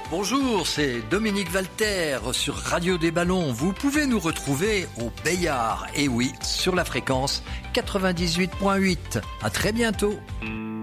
Bonjour, c'est Dominique Valter sur Radio des Ballons. Vous pouvez nous retrouver au Bayard, et oui, sur la fréquence 98.8. À très bientôt.